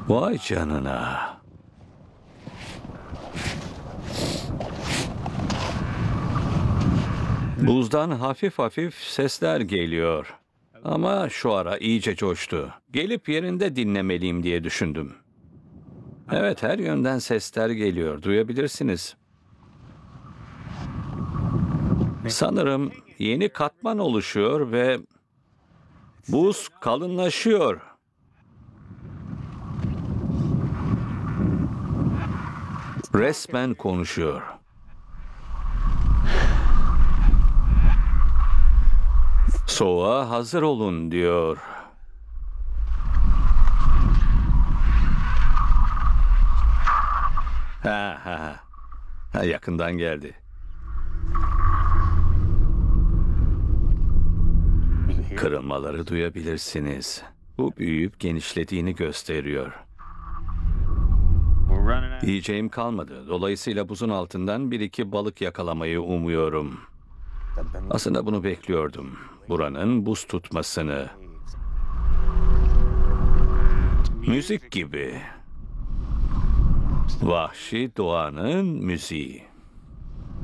Vay canına. Buzdan hafif hafif sesler geliyor. Ama şu ara iyice coştu. Gelip yerinde dinlemeliyim diye düşündüm. Evet, her yönden sesler geliyor. Duyabilirsiniz. Sanırım yeni katman oluşuyor ve buz kalınlaşıyor. Resmen konuşuyor. Soğuğa hazır olun diyor. Ha, yakından geldi. Kırılmaları duyabilirsiniz. Bu büyüyüp genişlediğini gösteriyor. Yiyeceğim kalmadı. Dolayısıyla buzun altından bir iki balık yakalamayı umuyorum. Aslında bunu bekliyordum. Buranın buz tutmasını. Müzik gibi. Vahşi doğanın müziği.